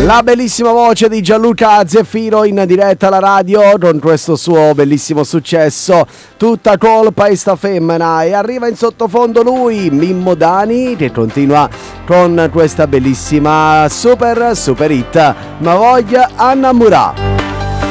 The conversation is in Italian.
La bellissima voce di Gianluca Zeffiro in diretta alla radio con questo suo bellissimo successo, Tutta colpa è sta femmina, e arriva in sottofondo lui, Mimmo Dani, che continua con questa bellissima super hit, Ma voglia innamorà.